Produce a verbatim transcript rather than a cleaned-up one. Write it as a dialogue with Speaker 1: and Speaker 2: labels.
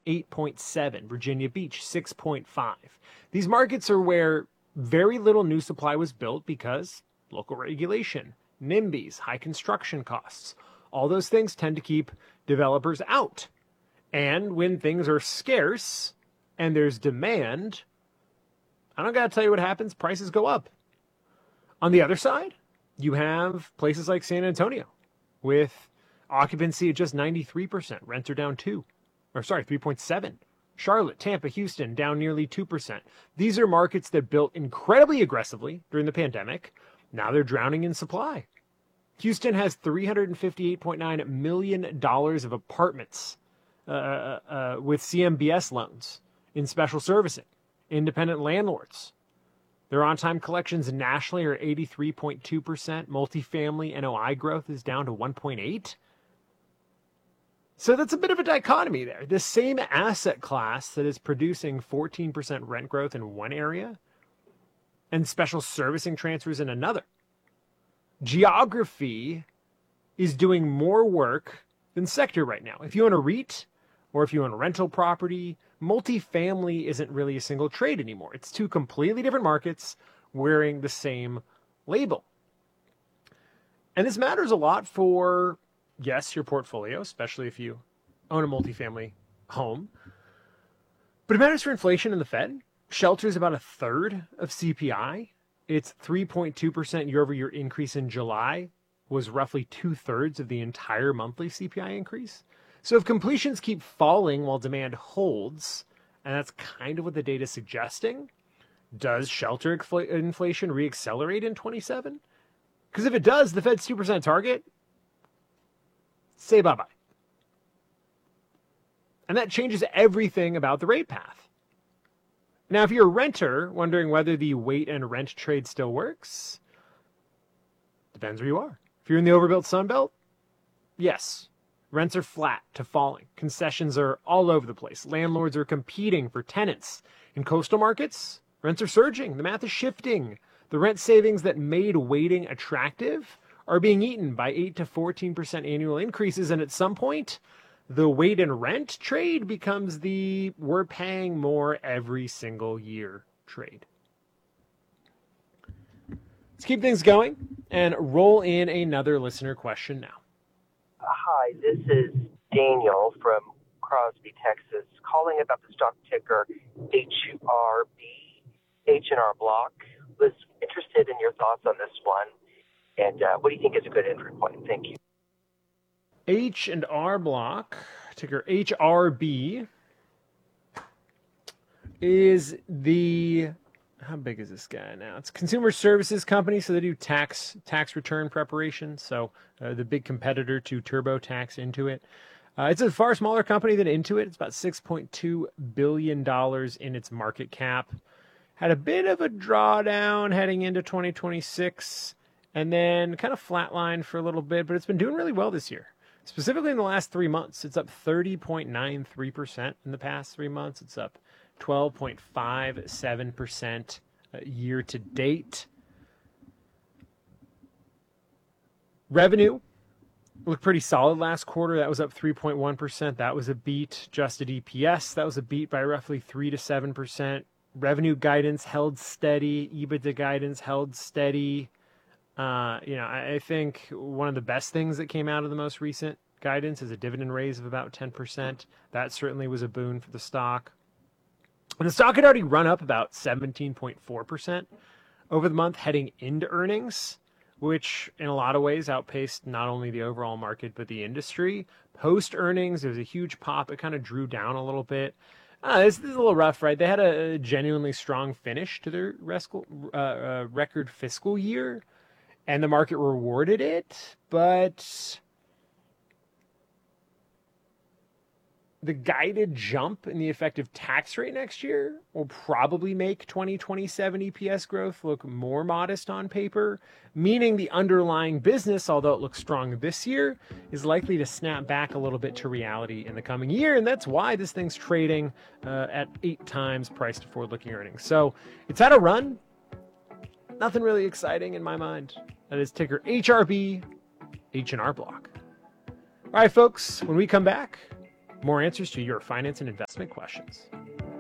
Speaker 1: eight point seven. Virginia Beach, six point five. These markets are where very little new supply was built because local regulation, NIMBYs, high construction costs. All those things tend to keep developers out. And when things are scarce and there's demand, I don't got to tell you what happens. Prices go up. On the other side, you have places like San Antonio with occupancy at just ninety-three percent. Rents are down two, or sorry, three point seven. Charlotte, Tampa, Houston, down nearly two percent. These are markets that built incredibly aggressively during the pandemic. Now they're drowning in supply. Houston has three hundred fifty-eight point nine million dollars of apartments uh, uh, uh, with C M B S loans in special servicing. Independent landlords. Their on-time collections nationally are eighty-three point two percent. Multifamily N O I growth is down to one point eight. So that's a bit of a dichotomy there. The same asset class that is producing fourteen percent rent growth in one area and special servicing transfers in another. Geography is doing more work than sector right now. If you own a REIT or if you own a rental property, multifamily isn't really a single trade anymore. It's two completely different markets wearing the same label. And this matters a lot for, yes, your portfolio, especially if you own a multifamily home. But it matters for inflation and the Fed. Shelter is about a third of C P I. Its three point two percent year-over-year increase in July was roughly two-thirds of the entire monthly C P I increase. So if completions keep falling while demand holds, and that's kind of what the data is suggesting, does shelter infl- inflation reaccelerate in twenty-seven? Because if it does, the Fed's two percent target, say bye-bye. And that changes everything about the rate path. Now, if you're a renter wondering whether the wait and rent trade still works, depends where you are. If you're in the overbuilt Sunbelt, yes. Rents are flat to falling. Concessions are all over the place. Landlords are competing for tenants. In coastal markets, rents are surging. The math is shifting. The rent savings that made waiting attractive are being eaten by eight to fourteen percent annual increases. And at some point, the wait and rent trade becomes the we're paying more every single year trade. Let's keep things going and roll in another listener question now.
Speaker 2: Hi, this is Daniel from Crosby, Texas, calling about the stock ticker H R B, H and R Block. Was interested in your thoughts on this one, and uh, what do you think is a good entry point? Thank you.
Speaker 1: H and R Block, ticker H R B, is the, how big is this guy now? It's a consumer services company, so they do tax tax return preparation. So uh, the big competitor to TurboTax, Intuit. Uh, it's a far smaller company than Intuit. It's about six point two billion dollars in its market cap. Had a bit of a drawdown heading into twenty twenty-six, and then kind of flatlined for a little bit, but it's been doing really well this year. Specifically in the last three months, it's up thirty point nine three percent in the past three months. It's up twelve point five seven percent year to date. Revenue looked pretty solid last quarter. That was up three point one percent. That was a beat. Adjusted E P S, that was a beat by roughly three to seven percent. Revenue guidance held steady. EBITDA guidance held steady. Uh, you know, I, I think one of the best things that came out of the most recent guidance is a dividend raise of about ten percent. That certainly was a boon for the stock. And the stock had already run up about seventeen point four percent over the month heading into earnings, which in a lot of ways outpaced not only the overall market, but the industry. Post earnings, there was a huge pop. It kind of drew down a little bit. Uh, this, this is a little rough, right? They had a genuinely strong finish to their rescal, uh, uh, record fiscal year, and the market rewarded it, but the guided jump in the effective tax rate next year will probably make twenty twenty-seven E P S growth look more modest on paper, meaning the underlying business, although it looks strong this year, is likely to snap back a little bit to reality in the coming year, and that's why this thing's trading uh, at eight times price to forward-looking earnings. So it's had a run. Nothing really exciting in my mind. That is ticker H R B, H and R Block. All right, folks, when we come back, more answers to your finance and investment questions.